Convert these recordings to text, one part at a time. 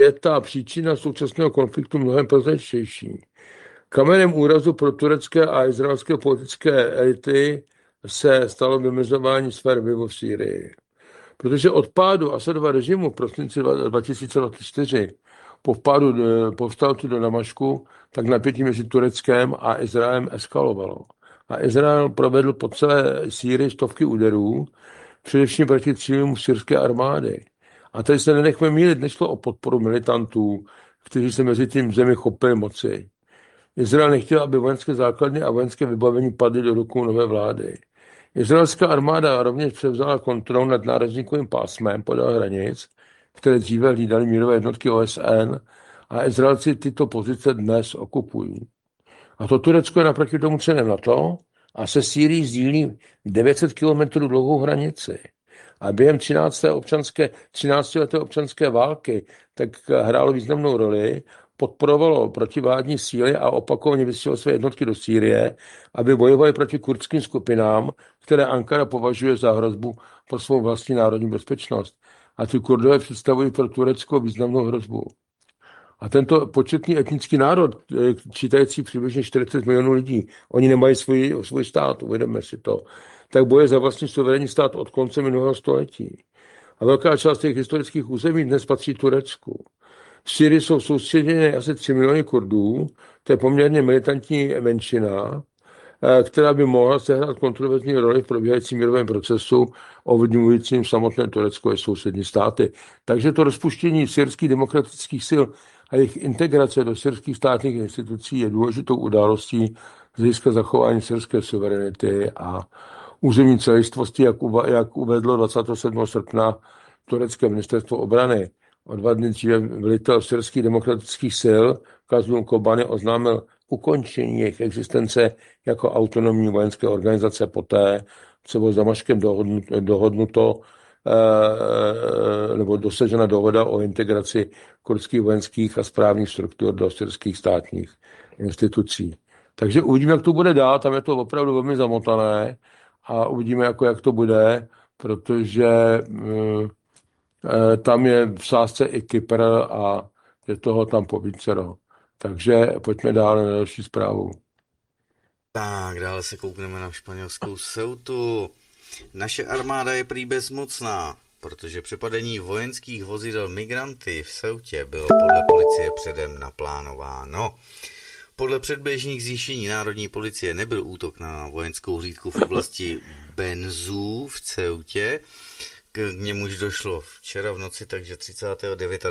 je ta příčina současného konfliktu mnohem prozaičtější. Kamenem úrazu pro turecké a izraelské politické elity se stalo vymezování sfér vlivu v Sýrii. Protože od pádu Asadova režimu v prosinci 2024 po vpádu povstalců do Damašku, tak napětí mezi Tureckem a Izraelem eskalovalo. A Izrael provedl po celé Sýrii stovky úderů, především proti cílům syrské armády. A tady se nenechme mýlit, nešlo o podporu militantů, kteří se mezi tím zemi chopili moci. Izrael nechtěl, aby vojenské základny a vojenské vybavení padly do rukou nové vlády. Izraelská armáda rovněž převzala kontrolu nad nárazníkovým pásmem podél hranic, které dříve hlídaly mírové jednotky OSN, a Izraelci tyto pozice dnes okupují. A to Turecko je naproti tomu členem NATO a se Sýrií sdílí 900 kilometrů dlouhou hranici. A během 13leté občanské války tak hrálo významnou roli, podporovalo protivládní síly a opakovaně vysílalo své jednotky do Sýrie, aby bojovali proti kurdským skupinám, které Ankara považuje za hrozbu pro svou vlastní národní bezpečnost. A ty Kurdové představují pro Turecko významnou hrozbu. A tento početný etnický národ, čítající přibližně 40 milionů lidí, oni nemají svůj stát, uvědomme si to, tak boje za vlastní suverénní stát od konce minulého století. A velká část těch historických území dnes patří Turecku. V Syrii jsou soustředěny asi 3 miliony Kurdů, to je poměrně militantní menšina, která by mohla sehrát kontroverzní roli v probíhajícím mírovém procesu ovlivňujícím samotné Turecko a sousední státy. Takže to rozpuštění syrských demokratických sil a jejich integrace do syrských státních institucí je důležitou událostí z hlediska zachování syrské suverenity a územní celistvosti, jak uvedlo 27. srpna turecké ministerstvo obrany. O 2 dny dříve velitel syrských demokratických sil Kazum Kobani oznámil ukončení jejich existence jako autonomní vojenské organizace poté, co bylo s Damaškem dohodnuto nebo dosažena dohoda o integraci kurdských vojenských a správních struktur do syrských státních institucí. Takže uvidíme, jak to bude dál, tam je to opravdu velmi zamotané a uvidíme, jak to bude, protože tam je v sázce i Kypr a je toho tam povícero. Takže pojďme dále na další zprávu. Tak, dále se koukneme na španělskou Ceutu. Naše armáda je prý bezmocná, protože přepadení vojenských vozidel migranty v Ceutě bylo podle policie předem naplánováno. Podle předběžných zjištění národní policie nebyl útok na vojenskou hlídku v oblasti Benzů v Ceutě, k němuž došlo včera v noci, takže 29.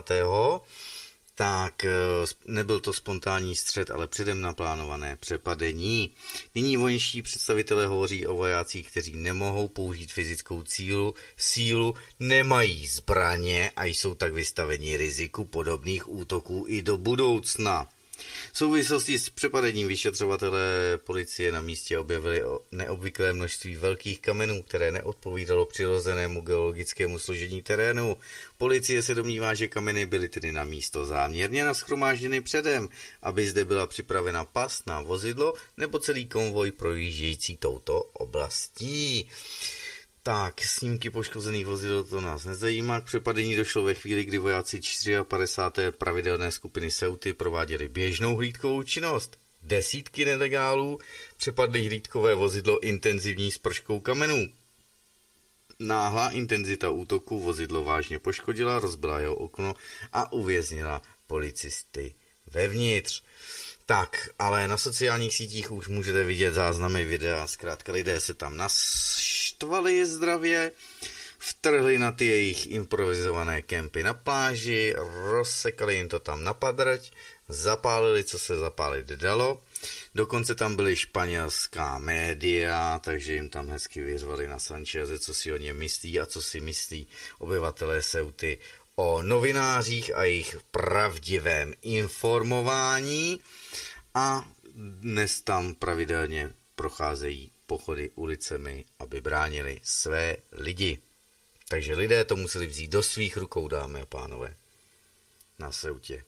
Tak nebyl to spontánní střet, ale předem naplánované přepadení. Nyní vojenští představitelé hovoří o vojácích, kteří nemohou použít fyzickou sílu, nemají zbraně a jsou tak vystaveni riziku podobných útoků i do budoucna. V souvislosti s přepadením vyšetřovatelé policie na místě objevili neobvyklé množství velkých kamenů, které neodpovídalo přirozenému geologickému složení terénu. Policie se domnívá, že kameny byly tedy na místo záměrně nashromážděny předem, aby zde byla připravena past na vozidlo nebo celý konvoj projíždějící touto oblastí. Tak, snímky poškozených vozidel to nás nezajímá. K přepadení došlo ve chvíli, kdy vojáci 54. pravidelné skupiny Ceuty prováděli běžnou hlídkovou činnost. Desítky nelegálů přepadly hlídkové vozidlo intenzivní sprškou kamenů. Náhlá intenzita útoku vozidlo vážně poškodila, rozbila jeho okno a uvěznila policisty vevnitř. Tak, ale na sociálních sítích už můžete vidět záznamy videa, zkrátka lidé se tam naštvali zdravě, vtrhli na ty jejich improvizované kempy na pláži, rozsekali jim to tam na padrť, zapálili, co se zapálit dalo. Dokonce tam byly španělská média, takže jim tam hezky vyřvali na Sancheze, co si o něm myslí a co si myslí obyvatelé Ceuty o novinářích a jejich pravdivém informování. A dnes tam pravidelně procházejí pochody ulicemi, aby bránili své lidi. Takže lidé to museli vzít do svých rukou, dámy a pánové, na Ceutě.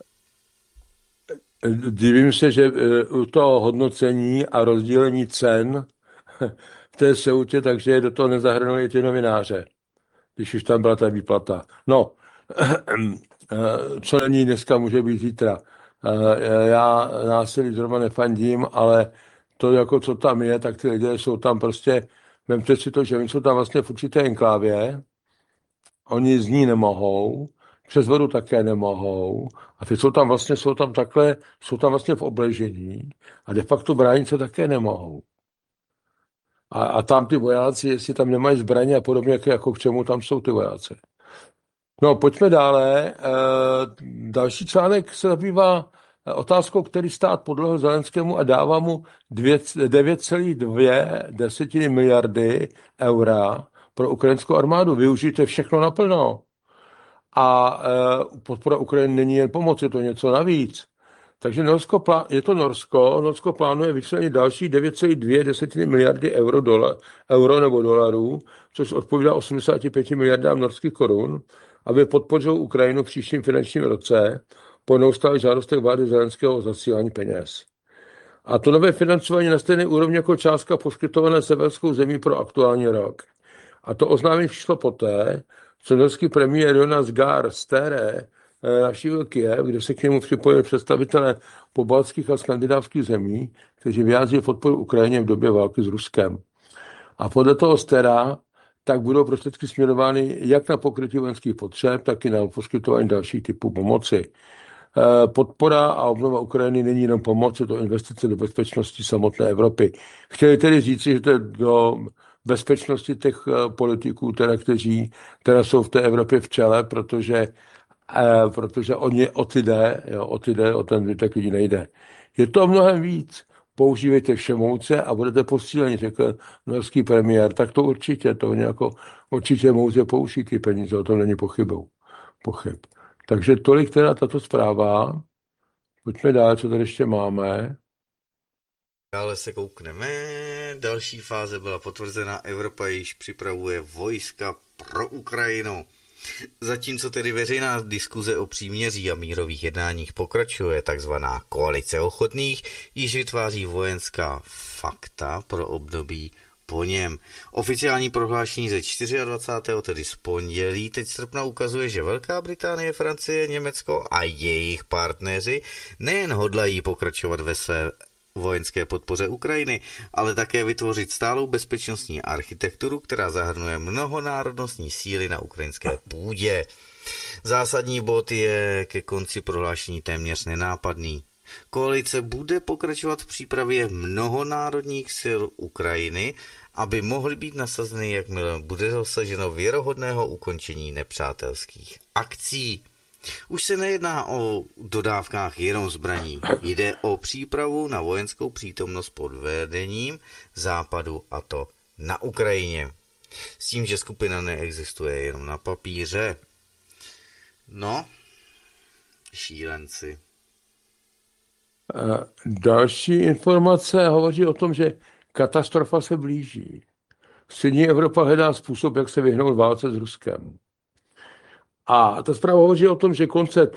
Divím se, že u toho hodnocení a rozdělení cen v té Ceutě, takže do toho nezahrnuli ty novináře, když už tam byla ta výplata. No, Co není dneska, může být zítra. Já násilí zrovna nefandím, ale to, jako co tam je, tak ty lidé jsou tam prostě, vemte si to, že oni jsou tam vlastně v určité enklávě, oni z ní nemohou, přes vodu také nemohou, a ty jsou tam takhle, jsou tam vlastně v obležení a de facto bránit se také nemohou. A tam ty vojáci, jestli tam nemají zbraně a podobně, jako k čemu tam jsou ty vojáci. No, pojďme dále. Další článek se zabývá otázkou, který stát podlehl Zelenskému a dává mu 9,2 miliardy eura pro ukrajinskou armádu. Využijte všechno naplno. A podpora Ukrajiny není jen pomoc, je to něco navíc. Takže Norsko plánuje vyčlenit další 9,2 miliardy euro nebo dolarů, což odpovídá 85 miliardám norských korun, aby podpořil Ukrajinu v příštím finančním roce po neustálých žádostech vlády Zelenského o zasílání peněz. A to nové financování na stejné úrovni jako částka poskytovaná severskou zemí pro aktuální rok. A to oznámení přišlo poté, co norský premiér Jonas Gahr Støre navštívil Kyjev, kde se k němu připojili představitelé pobaltských a skandinávských zemí, kteří vyjádřili podporu Ukrajině v době války s Ruskem. A podle toho Stera tak budou prostředky směrovány jak na pokrytí vojenských potřeb, tak i na poskytování dalších typů pomoci. Podpora a obnova Ukrajiny není jenom pomoc, je to investice do bezpečnosti samotné Evropy. Chtěli tedy říct, že to je do bezpečnosti těch politiků, kteří jsou v té Evropě v čele, protože oni o ten zbytek lidí nejde. Je to mnohem víc. Používejte všemouce a budete posíleni, řekl norský premiér. Tak to určitě moudře použít ty peníze, o tom není pochyb. Takže tolik teda tato zpráva. Pojďme dál, co tady ještě máme. Dále se koukneme. Další fáze byla potvrzena. Evropa již připravuje vojska pro Ukrajinu. Zatímco tedy veřejná diskuze o příměří a mírových jednáních pokračuje, takzvaná koalice ochotných již vytváří vojenská fakta pro období po něm. Oficiální prohlášení ze 24. tedy z pondělí teď srpna ukazuje, že Velká Británie, Francie, Německo a jejich partneři nejen hodlají pokračovat ve své vojenské podpoře Ukrajiny, ale také vytvořit stálou bezpečnostní architekturu, která zahrnuje mnohonárodnostní síly na ukrajinské půdě. Zásadní bod je ke konci prohlášení téměř nenápadný. Koalice bude pokračovat v přípravě mnohonárodních sil Ukrajiny, aby mohly být nasazeny, jakmile bude dosaženo věrohodného ukončení nepřátelských akcí. Už se nejedná o dodávkách jenom zbraní, jde o přípravu na vojenskou přítomnost pod vedením Západu, a to na Ukrajině. S tím, že skupina neexistuje jenom na papíře. No, šílenci. Další informace hovoří o tom, že katastrofa se blíží. Střední Evropa hledá způsob, jak se vyhnout válce s Ruskem. A ta zpráva hovoří o tom, že koncept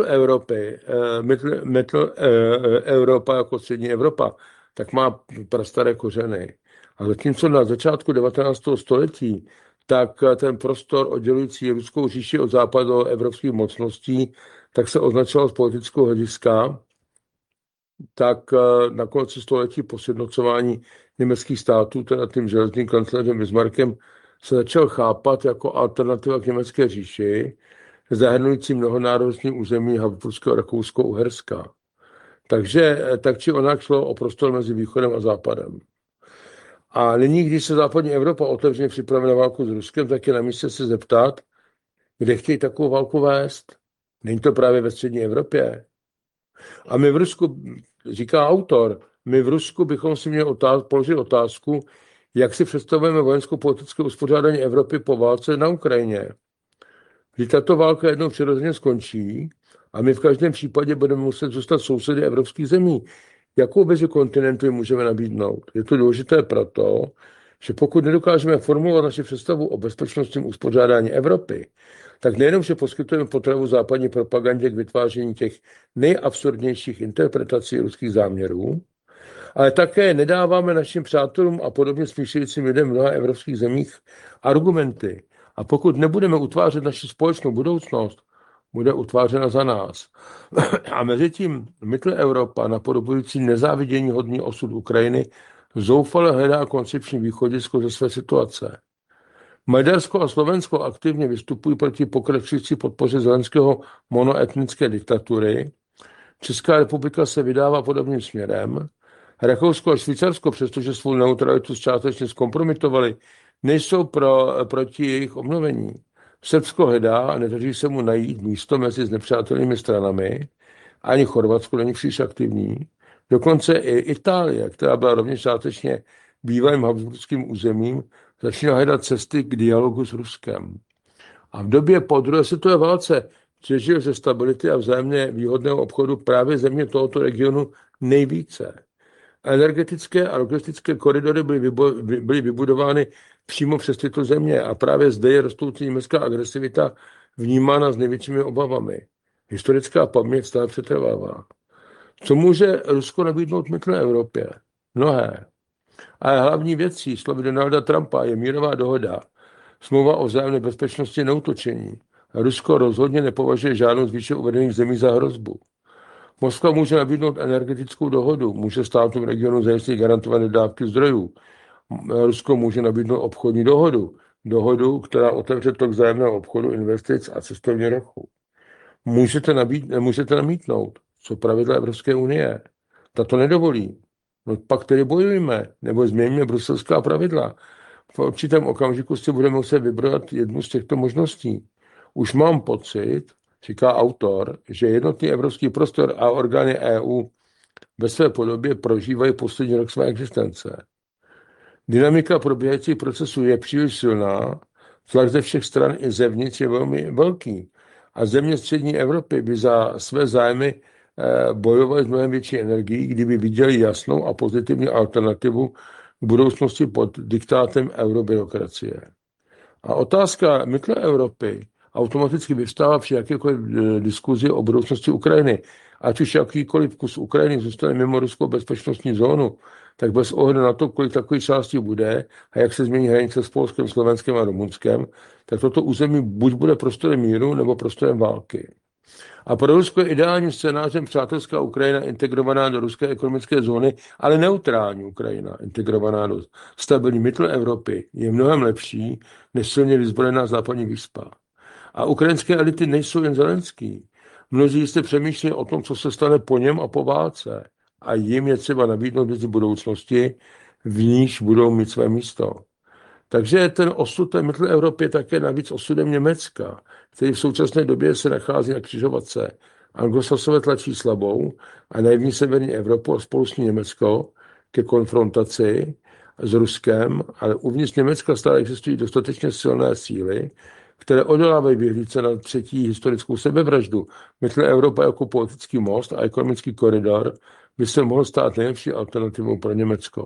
Evropa jako střední Evropa, tak má prastaré kořeny. A zatímco na začátku 19. století, tak ten prostor oddělující Ruskou říši od západu evropských mocností, tak se označoval z politického hlediska, tak na konci století po sjednocování německých států, teda tím železným kancléřem Bismarckem, se začal chápat jako alternativa k německé říši, zahrnující mnohonárodní území Habsburského Rakousko-Uherska. Takže tak či onak šlo o prostor mezi východem a západem. A nyní, když se západní Evropa otevřeně připravuje na válku s Ruskem, tak je na místě se zeptat, kde chtějí takovou válku vést. Není to právě ve střední Evropě. A my v Rusku, říká autor, my v Rusku bychom si měli položit otázku, jak si představujeme vojensko-politické uspořádání Evropy po válce na Ukrajině. Když tato válka jednou přirozeně skončí a my v každém případě budeme muset zůstat sousedy evropských zemí, jakou vizi kontinentu můžeme nabídnout? Je to důležité proto, že pokud nedokážeme formulovat naši představu o bezpečnostním uspořádání Evropy, tak nejenom, že poskytujeme potravu západní propagandě k vytváření těch nejabsurdnějších interpretací ruských záměrů, ale také nedáváme našim přátelům a podobně smýšlejícím lidem v mnoha evropských zemích argumenty. A pokud nebudeme utvářet naši společnou budoucnost, bude utvářena za nás. A mezi tím Mitteleuropa, napodobující nezávidění hodný osud Ukrajiny, zoufale hledá koncepční východisko ze své situace. Maďarsko a Slovensko aktivně vystupují proti pokračující podpoře Zelenského monoetnické diktatury. Česká republika se vydává podobným směrem. Rakousko a Švýcarsko, přestože svou neutralitu částečně zkompromitovali, nejsou proti jejich obnovení. Srbsko hledá a nedaří se mu najít místo mezi znepřátelnými stranami. Ani Chorvatsko není příliš aktivní. Dokonce i Itálie, která byla rovněž částečně bývalým habsburským územím, začíná hledat cesty k dialogu s Ruskem. A v době po druhé světové válce těžil ze stability a vzájemně výhodného obchodu právě země tohoto regionu nejvíce. Energetické a logistické koridory byly vybudovány přímo přes tyto země a právě zde je rostoucí německá agresivita vnímána s největšími obavami. Historická paměť stále přetrvává. Co může Rusko nabídnout Mitteleuropě? Mnohé. A hlavní věcí slovy Donalda Trumpa je mírová dohoda, smlouva o vzájemné bezpečnosti neútočení. Rusko rozhodně nepovažuje žádnou z výše uvedených zemí za hrozbu. Moskva může nabídnout energetickou dohodu, může státům regionu zajistit garantované dodávky zdrojů. Rusko může nabídnout obchodní dohodu, která otevře tok vzájemného obchodu, investic a cestovní ruchu. Můžete namítnout, co pravidla Evropské unie. Ta to nedovolí. No pak tedy bojujme, nebo změníme bruselská pravidla. V určitém okamžiku si budeme muset vybrat jednu z těchto možností. Už mám pocit, říká autor, že jednotný evropský prostor a orgány EU ve své podobě prožívají poslední rok své existence. Dynamika probíhajících procesů je příliš silná, tlak ze všech stran i zevnitř je velmi velký. A země střední Evropy by za své zájmy bojovaly s mnohem větší energií, kdyby viděli jasnou a pozitivní alternativu k budoucnosti pod diktátem eurobyrokracie. A otázka Mitteleuropy automaticky vyvstává při jakékoliv diskuzi o budoucnosti Ukrajiny. Ať už jakýkoliv kus Ukrajiny zůstane mimo ruskou bezpečnostní zónu, tak bez ohledu na to, kolik takových částí bude a jak se změní hranice s Polskem, Slovenskem a Rumunskem, tak toto území buď bude prostorem míru nebo prostorem války. A pro Rusko je ideálním scénářem přátelská Ukrajina integrovaná do ruské ekonomické zóny, ale neutrální Ukrajina integrovaná do stabilní Mitteleuropy je mnohem lepší než silně vyzbrojená západní výspa. A ukrajinské elity nejsou jen Zelenský. Mnozí jste přemýšleli o tom, co se stane po něm a po válce. A jim je třeba nabídnout věci budoucnosti, v níž budou mít své místo. Takže ten osud té Mitteleuropy je také navíc osudem Německa, který v současné době se nachází na křižovatce. Anglosasové tlačí slabou a naivní severní Evropu a spolu s ní Německo ke konfrontaci s Ruskem, ale uvnitř Německa stále existují dostatečně silné síly, které odolávají vyhlídce na třetí historickou sebevraždu. Mitteleuropa jako politický most a ekonomický koridor by se mohl stát nejlepší alternativou pro Německo.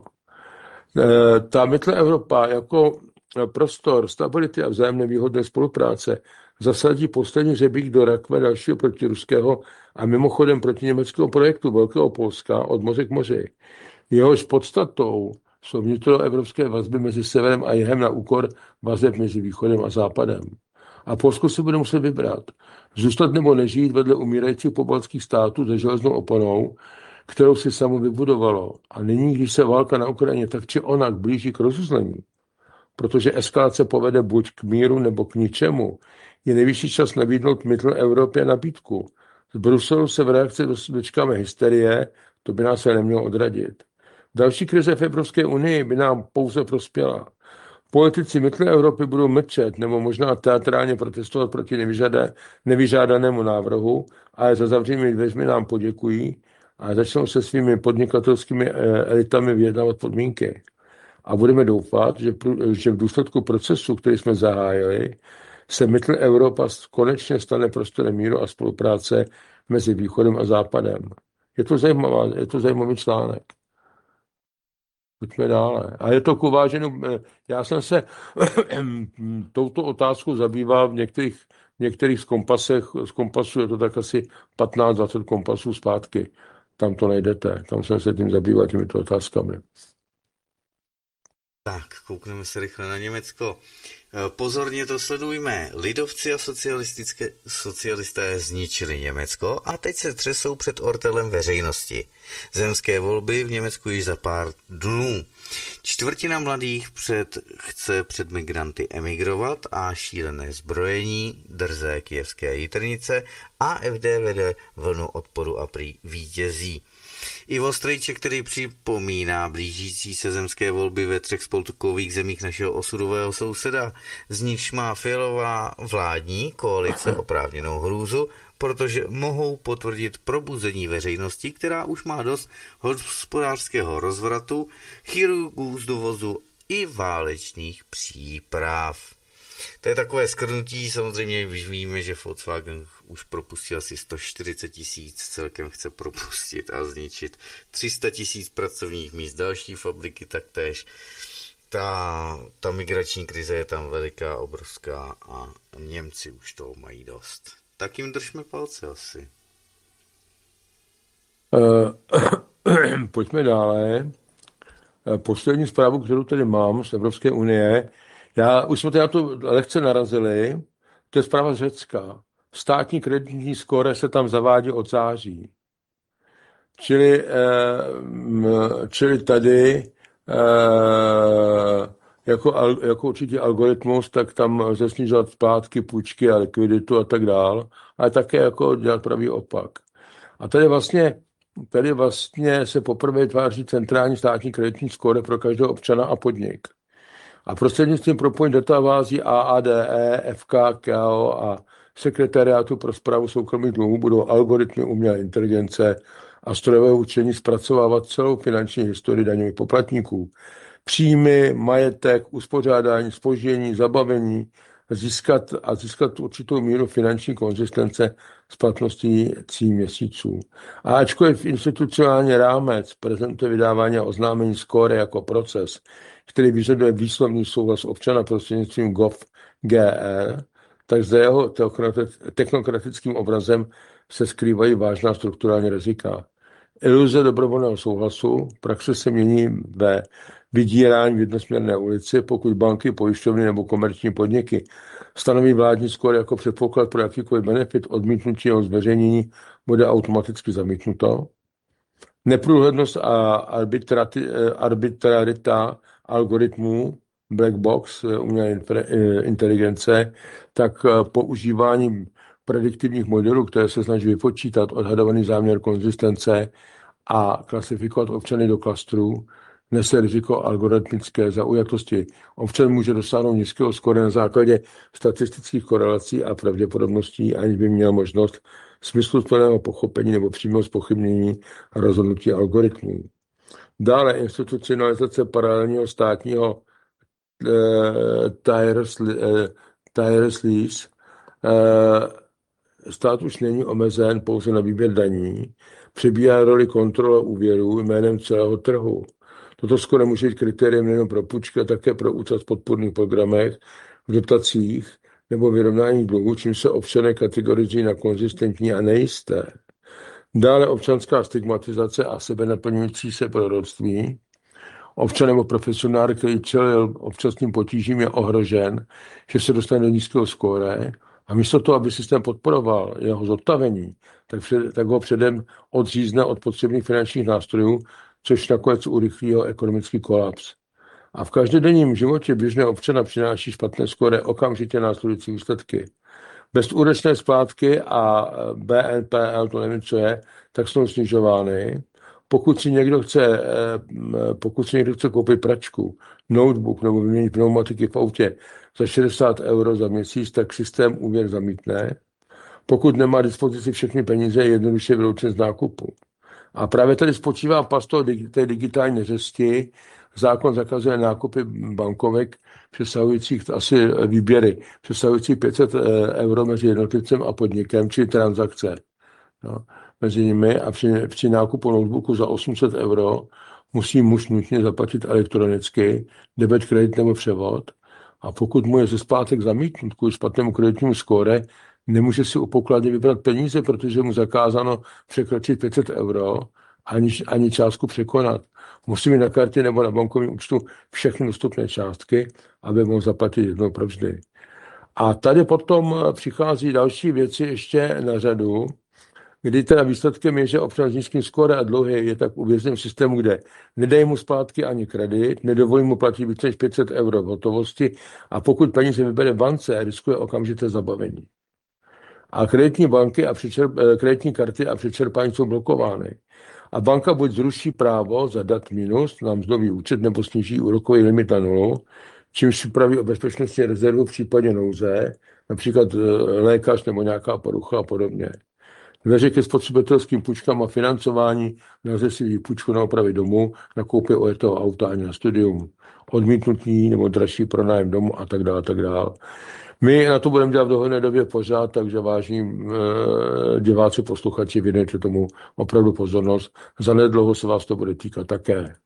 Ta Mitteleuropa jako prostor stability a vzájemné výhodné spolupráce zasadí poslední hřebík do rakve dalšího protiruského a mimochodem protiněmeckého projektu Velkého Polska od moře k moři. Jehož podstatou jsou vnitroevropské vazby mezi severem a jihem na úkor vazeb mezi východem a západem. A Polsko si bude muset vybrat. Zůstat nebo nežít vedle umírajících pobaltských států se železnou oponou, kterou si samo vybudovalo. A nyní, když se válka na Ukrajině tak či onak blíží k rozuzlení, protože eskalace povede buď k míru nebo k ničemu, je nejvyšší čas nabídnout Mitteleuropě nabídku. Z Bruselu se v reakci dočkáme hysterie, to by nás se nemělo odradit. Další krize v Evropské unii by nám pouze prospěla. Politici Mitteleuropy budou mlčet nebo možná teatrálně protestovat proti nevyžádanému návrhu, ale za zavřenými dveřmi nám poděkují a začnou se svými podnikatelskými elitami vyjednávat podmínky. A budeme doufat, že v důsledku procesu, který jsme zahájili, se Mitteleuropa konečně stane prostorem míru a spolupráce mezi východem a západem. Je to zajímavý článek. Pojďme dále. A je to k uvážení. Já jsem se touto otázkou zabýval v některých z kompasů, je to tak asi 15-20 kompasů zpátky. Tam to najdete. Tam jsem se tím zabýval těmito otázkami. Tak, koukneme se rychle na Německo. Pozorně to sledujme. Lidovci a socialisté zničili Německo a teď se třesou před ortelem veřejnosti. Zemské volby v Německu již za pár dnů. Čtvrtina mladých chce před migranty emigrovat a šílené zbrojení, drzé kyjevské jitrnice a FD vede vlnu odporu a prý vítězí. Ivo Strejček, který připomíná blížící se zemské volby ve 3 spolkových zemích našeho osudového souseda, z nichž má Fialová vládní koalice oprávněnou hrůzu, protože mohou potvrdit probuzení veřejnosti, která už má dost hospodářského rozvratu, chirurgů z dovozu i válečných příprav. To je takové shrnutí, samozřejmě už víme, že Volkswagen už propustil asi 140 000, celkem chce propustit a zničit 300 000 pracovních míst, další fabriky taktéž. Ta migrační krize je tam veliká, obrovská a Němci už toho mají dost. Tak jim držme palce asi. Pojďme dále. Poslední zprávu, kterou tady mám z Evropské unie, už jsme tady na to lehce narazili, to je zpráva z Řecka. Státní kreditní skóre se tam zavádí od září. Čili tady jako určitý algoritmus, tak tam lze snižovat splátky, půjčky a likviditu a tak dál, ale také jako dělat pravý opak. A tady vlastně se poprvé tváří centrální státní kreditní skóre pro každého občana a podnik. A prostřednictvím propojení databází AADE, FK, KO a sekretariátu pro správu soukromých dluhů budou algoritmy umělé inteligence a strojového učení zpracovávat celou finanční historii daňových poplatníků. Příjmy, majetek, uspořádání, zpoždění, zabavení, získat určitou míru finanční konzistence s platností 3 měsíců. A ačkoliv institucionální rámec prezentuje vydávání a oznámení skóre jako proces, který vyžaduje výslovný souhlas občana prostřednictvím gov.gr, tak za jeho technokratickým obrazem se skrývají vážná strukturální rizika. Iluze dobrovolného souhlasu, praxe se mění ve vydírání v jednosměrné ulici, pokud banky, pojišťovny nebo komerční podniky stanoví vládní skóre jako předpoklad pro jakýkoliv benefit, odmítnutí jeho zveřejnění bude automaticky zamítnuto. Neprůhlednost a arbitrarita algoritmů, black box, umělé inteligence, tak používání prediktivních modelů, které se snaží vypočítat odhadovaný záměr konzistence a klasifikovat občany do klastrů, nese riziko algoritmické zaujatosti. Občan může dosáhnout nízkého skóre na základě statistických korelací a pravděpodobností, aniž by měl možnost smysluplného pochopení nebo přímého zpochybnění rozhodnutí algoritmů. Dále institucionalizace paralelního státního tires lease. Stát už není omezen pouze na výběr daní, přebírá roli kontrola úvěrů jménem celého trhu. Toto skoro může být kritériem nejen pro půjčky, ale také pro účast v podpůrných programech, v dotacích nebo vyrovnání dluhů, čím se občané kategorizují na konzistentní a nejisté. Dále občanská stigmatizace a sebenaplňující se proroctví. Občan nebo profesionál, který čelil občasným potížím, je ohrožen, že se dostane do nízkého skóre a místo toho, aby systém podporoval jeho zotavení, tak ho předem odřízne od potřebných finančních nástrojů, což nakonec urychlí jeho ekonomický kolaps. A v každodenním životě běžného občana přináší špatné skóre okamžitě následující výsledky. Bezúročné splátky a BNPL, to nevím, co je, tak jsou snižovány. Pokud si někdo chce koupit pračku, notebook nebo vyměnit pneumatiky v autě za 60 € za měsíc, tak systém úvěr zamítne. Pokud nemá dispozici všechny peníze, je jednoduše vyloučen z nákupu. A právě tady spočívá pas té digitální neřesti. Zákon zakazuje nákupy bankovek přesahujících asi výběry, přesahující 500 € mezi jednotlivcem a podnikem, či transakce mezi nimi. A při nákupu notebooku za 800 € musí muž nutně zaplatit elektronicky, debet, kredit nebo převod. A pokud mu je ze splátek zamítnut kvůli špatnému kreditnímu skóre, nemůže si u pokladny vybrat peníze, protože mu zakázáno překročit 500 € ani částku překonat. Musí mít na kartě nebo na bankovním účtu všechny dostupné částky, aby mohl zaplatit jednou provždy. A tady potom přichází další věci ještě na řadu, kdy teda výsledkem je, že občan s nízkým skóre a dluhy je tak uvězněn v systému, kde nedej mu zpátky ani kredit, nedovolí mu platit více než 500 euro v hotovosti a pokud peníze vybere v bance, riskuje okamžité zabavení. A kreditní karty a přečerpání jsou blokovány. A banka buď zruší právo zadat minus na mzdový účet nebo sníží úrokový limit na nulu, čímž připraví o bezpečnostní rezervu v případě nouze, například lékař nebo nějaká porucha a podobně. Dveře ke spotřebitelským půjčkám a financování nelze si výpůjčku na opravy domu, na koupi ojetého auta ani na studium, odmítnutí nebo dražší pronájem domu a tak dále, tak dále. My na to budeme dělat v dohledné době pořád, takže vážní diváci, posluchači, věnujte tomu opravdu pozornost. Zanedlouho se vás to bude týkat také.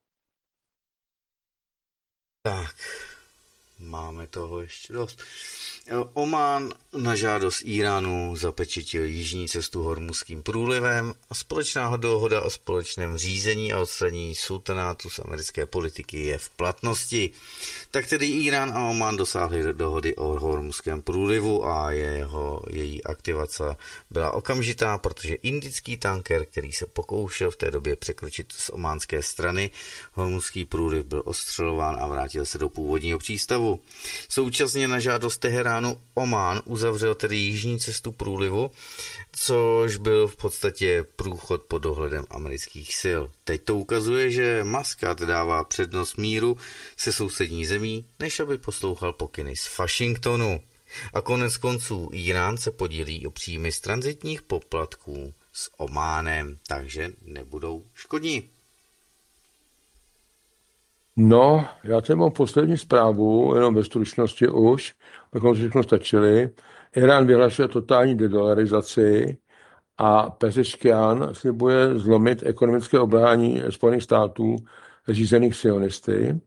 Tak, máme toho ještě dost. Omán na žádost Íránu zapečetil jižní cestu Hormuzským průlivem a společná dohoda o společném řízení a odstranění sultanátu z americké politiky je v platnosti. Tak tedy Írán a Omán dosáhli dohody o Hormuzském průlivu a její aktivace byla okamžitá, protože indický tanker, který se pokoušel v té době překročit z ománské strany, Hormuzský průliv byl ostřelován a vrátil se do původního přístavu. Současně na žádost Teheránu Omán uzavřel tedy jižní cestu průlivu, což byl v podstatě průchod pod dohledem amerických sil. Teď to ukazuje, že Muscat dává přednost míru se sousední zemí, než aby poslouchal pokyny z Washingtonu. A konec konců Írán se podílí o příjmy z tranzitních poplatků s Ománem, takže nebudou škodní. No, já tady mám poslední zprávu, jenom ve stručnosti už, abychom si všechno stačili. Irán vyhlašuje totální dedolarizaci a Pezeškian slibuje zlomit ekonomické obrání Spojených států řízených sionisty.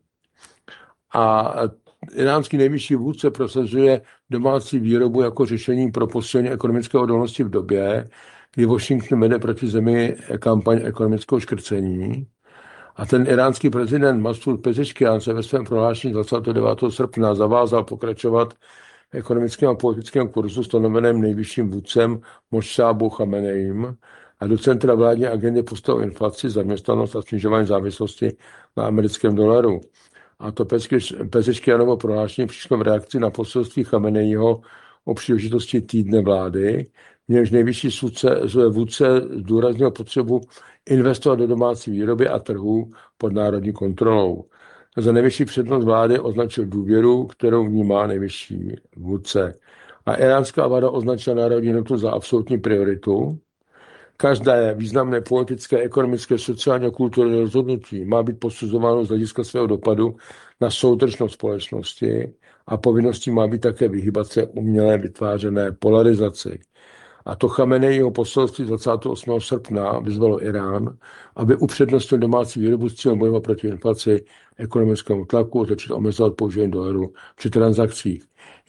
A iránský nejvyšší vůdce prosazuje domácí výrobu jako řešení pro posílení ekonomické odolnosti v době, kdy Washington vede proti zemi kampaň ekonomického škrcení. A ten iránský prezident Masud Pezeškian se ve svém prohlášení 29. srpna zavázal pokračovat v ekonomickém a politickém kurzu stanoveném nejvyšším vůdcem Mošábu Chameneím a do centra vládní agendy postavil inflaci, zaměstnanost a snižování závislosti na americkém dolaru. A to Pezeškianovo prohlášení přišlo v reakci na poselství Chameneího o příležitosti týdne vlády, v němž nejvyšší vůdce zdůraznil potřebu investovat do domácí výroby a trhů pod národní kontrolou. Za nejvyšší přednost vlády označil důvěru, kterou vnímá nejvyšší vůdce. A iránská vláda označila národní jednotu za absolutní prioritu. Každé významné politické, ekonomické, sociální a kulturní rozhodnutí má být posuzováno z hlediska svého dopadu na soudržnost společnosti a povinností má být také vyhýbat se umělé vytvářené polarizaci. A to Chameneího poselství 28. srpna vyzvalo Irán, aby upřednostnil domácí výrobu s cílem bojovat proti inflaci, ekonomickému tlaku a začít omezovat používání dolaru při transakcích.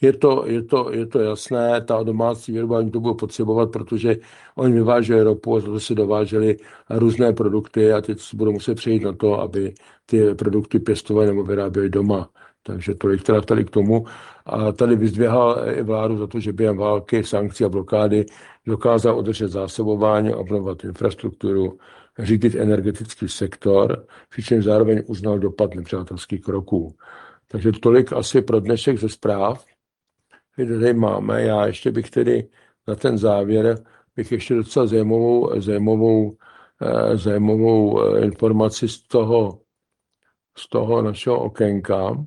Je to jasné, ta domácí výroba oni to budou potřebovat, protože oni vyváželi ropu a zase dováželi různé produkty a teď budou muset přejít na to, aby ty produkty pěstovali nebo vyráběli doma. Takže tolik teda tady k tomu. A tady vyzdvěhal i vládu za to, že během války, sankcí a blokády dokázal udržet zásobování, obnovovat infrastrukturu, řídit energetický sektor, přičemž zároveň uznal dopad nepřátelských kroků. Takže tolik asi pro dnešek ze zpráv, které tady máme. Já ještě bych tedy na ten závěr bych ještě docela zajímavou informaci z toho našeho okénka.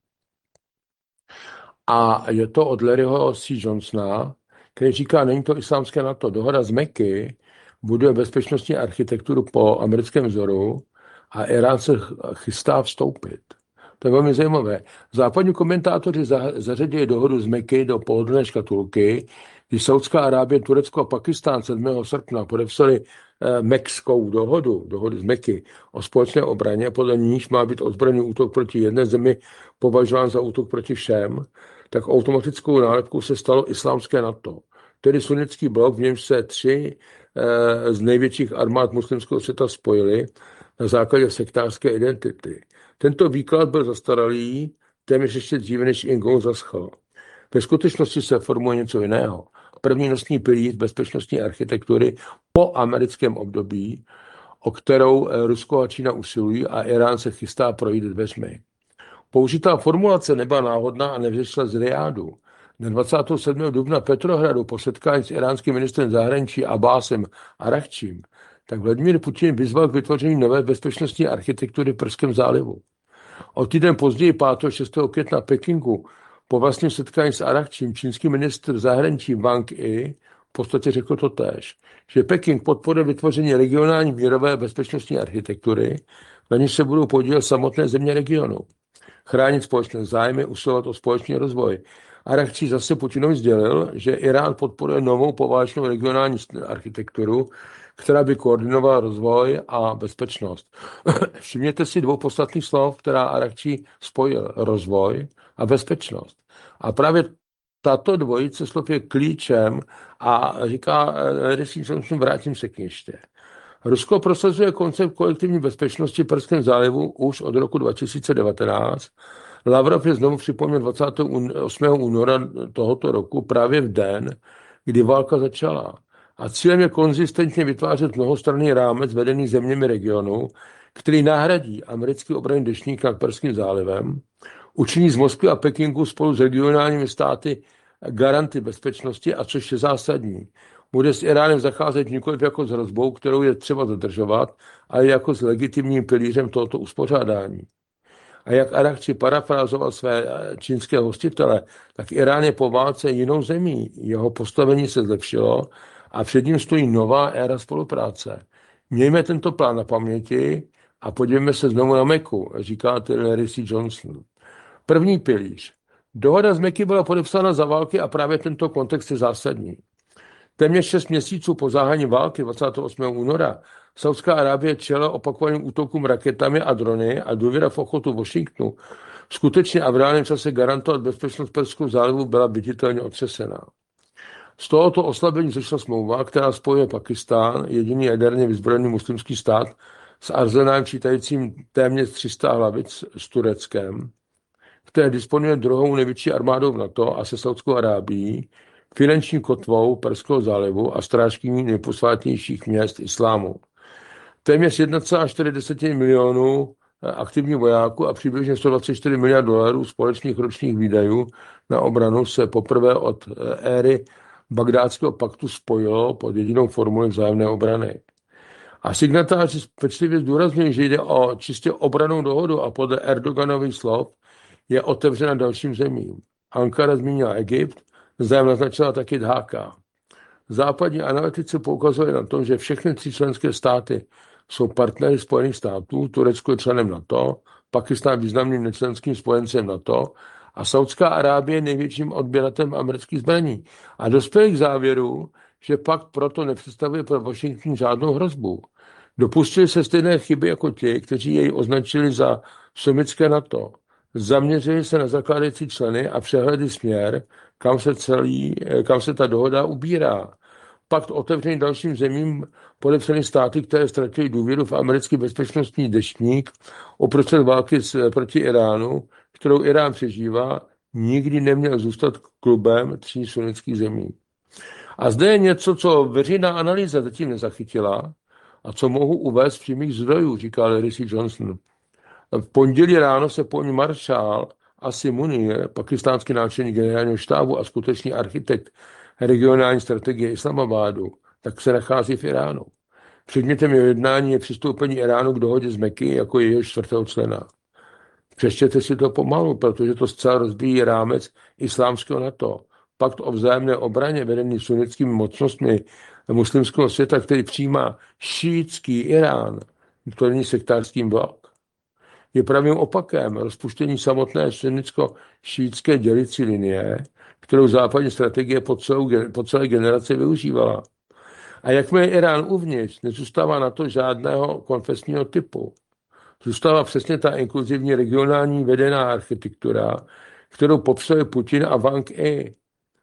A je to od Larryho C. Johnsona, který říká, není to islámské NATO. Dohoda z Meky buduje bezpečnostní architekturu po americkém vzoru a Irán se chystá vstoupit. To je velmi zajímavé. Západní komentátoři zařadili dohodu z Meky do pohodlné škatulky, když Saudská Arábie, Turecko a Pakistán 7. srpna podepsali Mekskou dohodu z Meky o společné obraně, podle níž má být ozbrojený útok proti jedné zemi považován za útok proti všem, tak automatickou nálepkou se stalo islámské NATO. Tedy sunnický blok, v němž se 3 z největších armád muslimského světa spojily na základě sektářské identity. Tento výklad byl zastaralý téměř ještě dříve, než Ingou zaschl. Ve skutečnosti se formuje něco jiného. První nosný pilíř bezpečnostní architektury po americkém období, o kterou Rusko a Čína usilují a Irán se chystá projít dveřmi. Použitá formulace nebyla náhodná a nevzešla z Rijádu. Na 27. dubna Petrohradu po setkání s iránským ministrem zahraničí Abbásem Arakčím, tak Vladimír Putin vyzval k vytvoření nové bezpečnostní architektury v Perském zálivu. O týden později 5. 6. května Pekingu po vlastním setkání s Arakčím čínský ministr zahraničí Wang Yi v podstatě řekl totéž, že Peking podporuje vytvoření regionální mírové bezpečnostní architektury, na níž se budou podílet samotné země regionu. Chránit společné zájmy, usilovat o společný rozvoj. Arakčí zase Putinovi sdělil, že Irán podporuje novou poválečnou regionální architekturu, která by koordinovala rozvoj a bezpečnost. Všimněte si dvou podstatných slov, která Arakčí spojil: rozvoj a bezpečnost. A právě tato dvojice slov je klíčem a říká, vrátím se k ještě. Rusko prosazuje koncept kolektivní bezpečnosti v Perském zálivu už od roku 2019. Lavrov je znovu připomněl 28. února tohoto roku, právě v den, kdy válka začala. A cílem je konzistentně vytvářet mnohostranný rámec vedený zeměmi regionu, který nahradí americký obranný deštník nad Perským zálivem, učiní z Moskvy a Pekingu spolu s regionálními státy garanty bezpečnosti a což je zásadní. Bude s Iránem zacházet nikoliv jako s hrozbou, kterou je třeba dodržovat, ale jako s legitimním pilířem tohoto uspořádání. A jak Arakčí parafrázoval své čínské hostitele, tak Irán je po válce jinou zemí. Jeho postavení se zlepšilo a před ním stojí nová éra spolupráce. Mějme tento plán na paměti a podívejme se znovu na Meku, říká Larry C. Johnson. První pilíř. Dohoda z Meky byla podepsána za války a právě tento kontext je zásadní. Téměř 6 měsíců po zahájení války 28. února Saudská Arábie čelila opakovaným útokům raketami a drony a důvěra v ochotu Washingtonu skutečně a v reálném čase garantovat bezpečnost Perského zálivu byla viditelně otřesená. Z tohoto oslabení zešla smlouva, která spojuje Pakistán, jediný jaderně vyzbrojený muslimský stát, s arzenálem čítajícím téměř 300 hlavic s Tureckem, které disponuje druhou největší armádou v NATO a se Saudskou Arábií, finanční kotvou Perského zálivu a strážkyní nejposvátnějších měst islámu. Téměř 1,4 milionu aktivních vojáků a přibližně 124 miliard dolarů společných ročních výdajů na obranu se poprvé od éry Bagdátského paktu spojilo pod jedinou formuli vzájemné obrany. A signatáři pečlivě zdůrazňují, že jde o čistě obrannou dohodu a podle Erdoganových slov je otevřena dalším zemím. Ankara zmínila Egypt, zájem naznačila taky Dháka. Západní analytici poukazovali na to, že všechny 3 členské státy jsou partnery Spojených států, Turecko je členem NATO, Pakistán významným nečlenským spojencem NATO a Saudská Arábie největším odběratelem amerických zbraní. A dospěli k závěru, že pakt proto nepředstavuje pro Washington žádnou hrozbu. Dopustili se stejné chyby jako ti, kteří jej označili za sovětské NATO. Zaměřili se na zakládající členy a přehledli směr, kam se ta dohoda ubírá. Pakt otevřený dalším zemím podepsaný státy, které ztratily důvěru v americký bezpečnostní deštník uprostřed války proti Iránu, kterou Irán přežívá, nikdy neměl zůstat klubem 3 sunnických zemí. A zde je něco, co veřejná analýza zatím nezachytila a co mohu uvést z přímých zdrojů, říká Larry C. Johnson. V pondělí ráno se po ní maršál Asim Munir, pakistánský náčelník generálního štábu a skutečný architekt regionální strategie Islamabadu, tak se nachází v Iránu. Předmětem jeho jednání je přistoupení Iránu k dohodě z Meky jako jeho 4. člena. Přečtěte si to pomalu, protože to zcela rozbíjí rámec islámského NATO. Pakt o vzájemné obraně vedený sunnickými mocnostmi muslimského světa, který přijímá šíitský Irán, to není sektářským blok. Je pravým opakem rozpuštění samotné sunnicko-šíitské dělicí linie, kterou západní strategie po celé generaci využívala. A jakmile Irán uvnitř, nezůstává na to žádného konfesního typu. Zůstává přesně ta inkluzivní regionální vedená architektura, kterou popsali Putin a Wang Yi.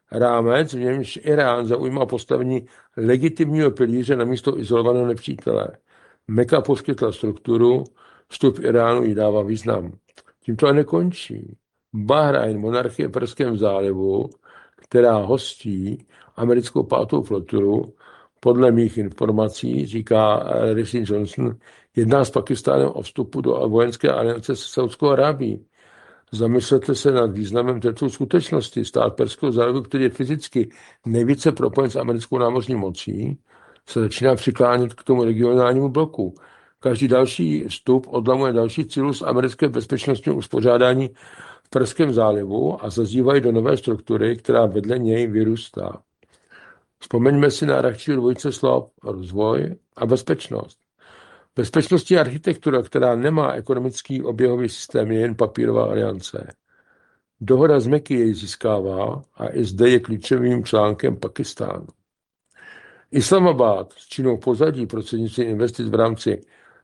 rámec, v němž Irán zaujímá postavení legitimního pilíře namísto izolovaného nepřítele. Meka poskytla strukturu, vstup Iránu jí dává význam. Tím to nekončí. Bahrajn, monarchie v Perském zálivu, která hostí americkou pátou floturu, podle mých informací, říká Rishi Johnson, jedná s Pakistánem o vstupu do vojenské aliance s Saudskou Arábií. Zamyslete se nad významem této skutečnosti. Stát Perského zálivu, který je fyzicky nejvíce propojen s americkou námořní mocí, se začíná přiklánět k tomu regionálnímu bloku. Každý další vstup odlamuje další cyklus americké bezpečnostního uspořádání v Perském zálivu a zazývají do nové struktury, která vedle něj vyrůstá. Vzpomeňme si na Arakčího dvojice slov rozvoj a bezpečnost. Bezpečnostní architektura, která nemá ekonomický oběhový systém, je jen papírová aliance. Dohoda z Meky jej získává a i zde je klíčovým článkem Pakistánu. Islamabad s Čínou pozadí prostřednictvím investic v rámci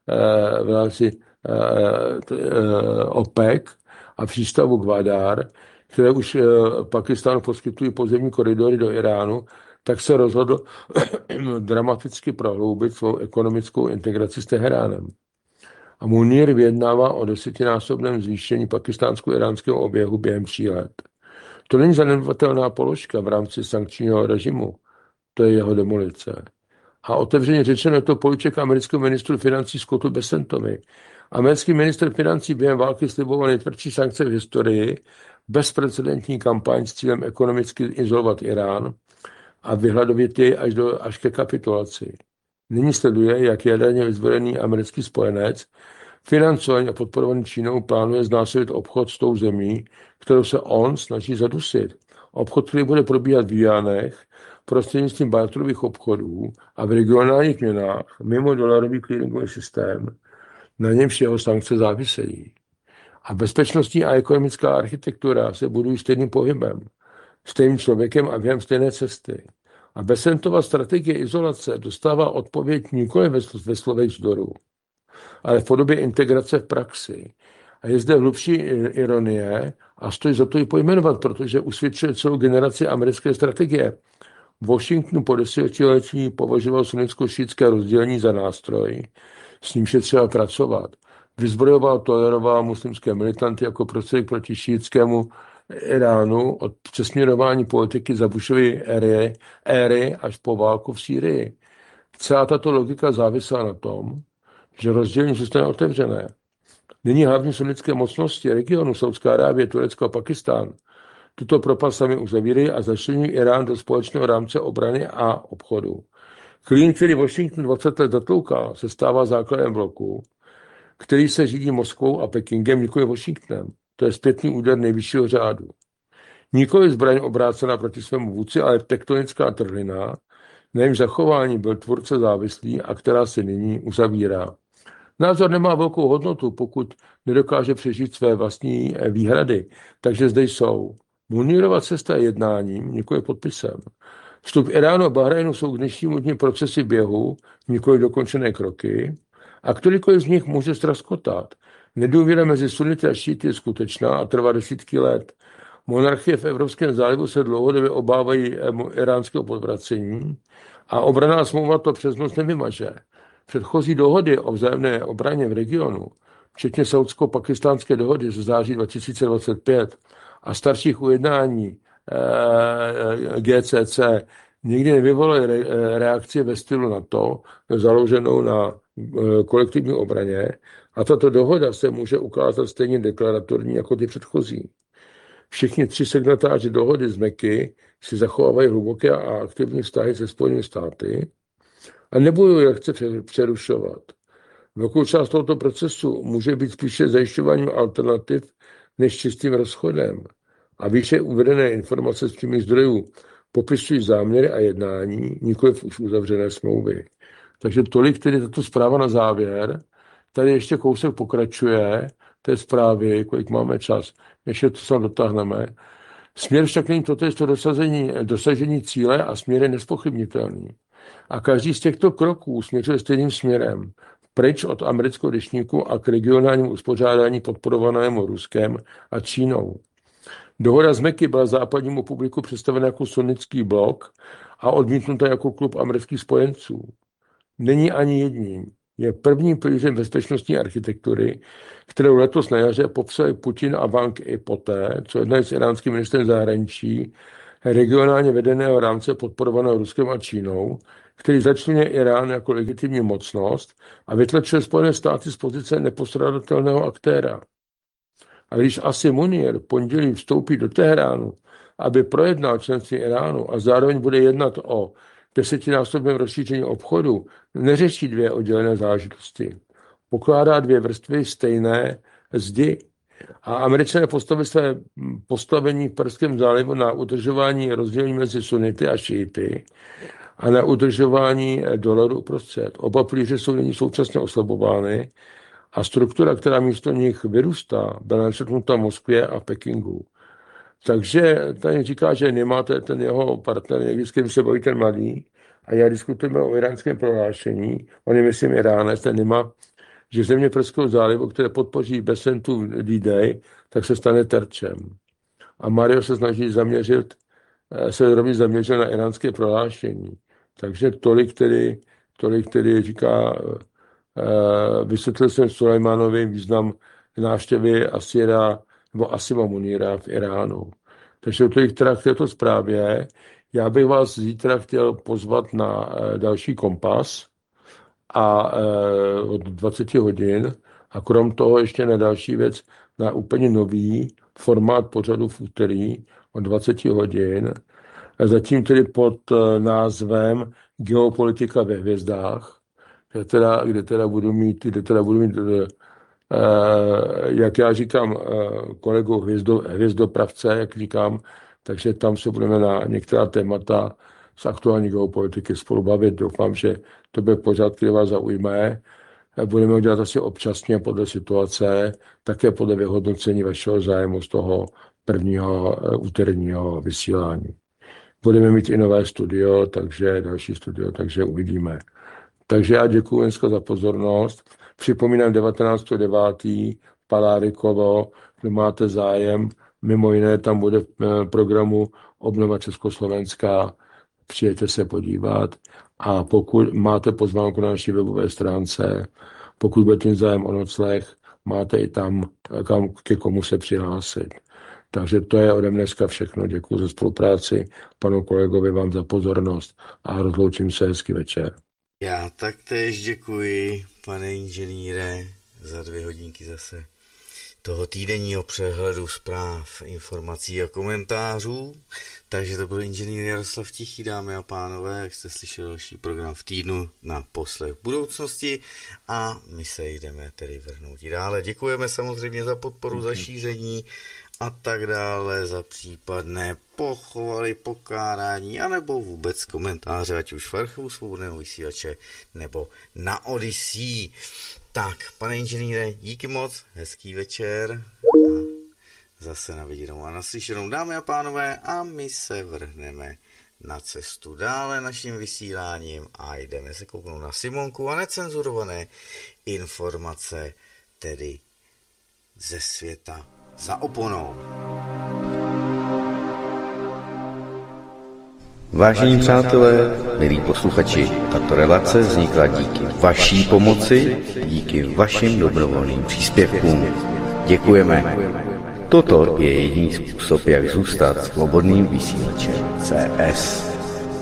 OPEC a přístavu Gwadar, které už Pakistánu poskytují pozemní koridory do Iránu, tak se rozhodl dramaticky prohloubit svou ekonomickou integraci s Teheránem. A Munir vyjednává o 10násobném zvýšení pakistánsko-iránského oběhu během 3 let. To není zanedbatelná položka v rámci sankčního režimu, to je jeho demolice. A otevřeně řečeno je to políček amerického ministru financí Scottu Bessentovi. Americký ministr financí během války sliboval nejtvrdší sankce v historii, bezprecedentní kampaň s cílem ekonomicky izolovat Irán a vyhladovět jej až ke kapitulaci. Nyní sleduje, jak jaderně vyzbrojený americký spojenec, financovaný a podporovaný Čínou, plánuje znásobit obchod s tou zemí, kterou se on snaží zadusit. Obchod, který bude probíhat v juanech, prostřednictvím barterových obchodů a v regionálních měnách mimo dolarový clearingový systém, na němž jeho sankce závisejí. A bezpečnostní a ekonomická architektura se budují stejným pohybem, stejným člověkem a během stejné cesty. A Bessentova strategie izolace dostává odpověď nikoli ve slovech vzdoru, ale v podobě integrace v praxi. A je zde hlubší ironie a stojí za to ji pojmenovat, protože usvědčuje celou generaci americké strategie. Washington po desetiletí považoval sunnicko-šítské rozdělení za nástroj, s nímž je třeba pracovat. Vyzbrojoval, toleroval muslimské militanty jako prostředek proti šítskému Iránu od přesměrování politiky za Bushovy éry až po válku v Sýrii. Celá tato logika závisela na tom, že rozdělení zůstane otevřené. Nyní hlavní sunnické mocnosti regionu Saudská Arábie, Turecko a Pakistán tuto propast sami uzavírají a začlenují Irán do společného rámce obrany a obchodu. Klín, který Washington 20 let zatloukal, se stává základem bloku, který se řídí Moskvou a Pekingem, nikoli Washingtonem. To je zpětný úder nejvyššího řádu. Nikoli zbraň obrácená proti svému vůdci, ale tektonická trhlina, na jejím zachování byl tvůrce závislý a která se nyní uzavírá. Názor nemá velkou hodnotu, pokud nedokáže přežít své vlastní výhrady, takže zde jsou. Munirova cesta je jednáním, nikoli podpisem. Vstup Iránu a Bahrajnu jsou k dnešnímu dni procesy běhu, nikoli dokončené kroky, a kterýkoliv z nich může ztraskotat. Nedůvěra mezi sunity a šíty je skutečná a trvá desítky let. Monarchie v Evropském zálivu se dlouhodobě obávají iránského podvracení a obranná smlouva to přes noc nevymaže. Předchozí dohody o vzájemné obraně v regionu, včetně saudsko-pakistánské dohody ze září 2025 a starších ujednání GCC, nikdy nevyvolaly reakci ve stylu NATO, založenou na kolektivní obraně, a tato dohoda se může ukázat stejně deklaratorní jako ty předchozí. Všichni 3 signatáři dohody z Meky si zachovávají hluboké a aktivní vztahy se Spojenými státy a nebudou je chce přerušovat. Velkou část tohoto procesu může být spíše zajišťováním alternativ než čistým rozchodem. A výše uvedené informace z přímých zdrojů popisují záměry a jednání, nikoliv už uzavřené smlouvy. Takže tolik tedy tato zpráva na závěr. Tady ještě kousek pokračuje té zprávy, kolik máme čas, ještě to se dotáhneme. Směr však není totéž to dosažení cíle a směr je nespochybnitelný. A každý z těchto kroků směřuje stejným směrem. Pryč od amerického deštníku a k regionálnímu uspořádání podporovanému Ruskem a Čínou. Dohoda z Meky byla západnímu publiku představena jako sunnický blok a odmítnuta jako klub amerických spojenců. Není ani jedním. Je prvním pilířem bezpečnostní architektury, kterou letos na jaře popsali Putin a Wang i poté, co jednají s iránským ministrem zahraničí regionálně vedeného rámce podporovaného Ruskem a Čínou, který začlenuje Irán jako legitimní mocnost a vytlačil Spojené státy z pozice nepostradatelného aktéra. A když Asim Munir pondělí vstoupí do Teheránu, aby projednal členství Iránu a zároveň bude jednat o 10násobném rozšíření obchodu, neřeší dvě oddělené záležitosti. Pokládá dvě vrstvy stejné zdi. A Američané postavili své postavení v Perském zálivu na udržování rozdělení mezi sunity a šíity a na udržování dolaru uprostřed. Oba pilíře jsou nyní současně oslabovány a struktura, která místo nich vyrůstá, byla načrtnuta v Moskvě a Pekingu. Takže tady říká, že nemáte ten jeho partner, někdy s kým se baví ten mladý, a já diskutujeme o iránském prohlášení, on je, myslím, Iránec, ten nemá, že země Perského zálivu, které podpoří Besentův D-Day, tak se stane terčem. A Mario se snaží se rovněž zaměřil na iránské prohlášení. Takže tolik, který říká, vysvětlil jsem Sulejmanovi význam návštěvy Asima Muníra v Iránu. Takže tolik teda k této zprávě. Já bych vás zítra chtěl pozvat na další Kompas a od 20 hodin a krom toho ještě na další věc, na úplně nový formát pořadu v úterý od 20 hodin. Zatím tedy pod názvem Geopolitika ve hvězdách, kde teda budu mít jak já říkám, kolegu hvězdopravce, jak říkám, takže tam se budeme na některá témata z aktuální geopolitiky spolu bavit. Doufám, že to bude pořád, který vás zaujme. Budeme ho dělat asi občasně podle situace, také podle vyhodnocení vašeho zájmu z toho prvního úterního vysílání. Budeme mít i nové studio, další studio, takže uvidíme. Takže já děkuji dneska za pozornost. Připomínám 19.9. Palárikovo, kdo máte zájem, mimo jiné tam bude v programu Obnova Československa, přijďte se podívat a pokud máte pozvánku na naší webové stránce, pokud budete mít zájem o nocleh, máte i tam, ke komu se přihlásit. Takže to je ode dneska všechno. Děkuji za spolupráci, panu kolegovi vám za pozornost a rozloučím se, hezký večer. Já taktéž děkuji, pane inženýre, za 2 hodinky zase toho týdenního přehledu zpráv, informací a komentářů. Takže to byl inženýr Jaroslav Tichý, dámy a pánové, jak jste slyšeli, další program v týdnu na poslech budoucnosti a my se jdeme tedy vrhnout i dále. Děkujeme samozřejmě za podporu, za šíření a tak dále, za případné pochvaly, pokárání, anebo vůbec komentáře, ať už v archivu Svobodného vysílače, nebo na Odyssey. Tak, pane inženýre, díky moc, hezký večer a zase na viděnou a naslyšenou, dámy a pánové, a my se vrhneme na cestu dále naším vysíláním a jdeme se kouknout na Simonku a necenzurované informace, tedy ze světa za oponou. Vážení přátelé, milí posluchači, tato relace vznikla díky vaší pomoci, díky vašim dobrovolným příspěvkům. Děkujeme. Toto je jediný způsob, jak zůstat svobodným vysílačem CS.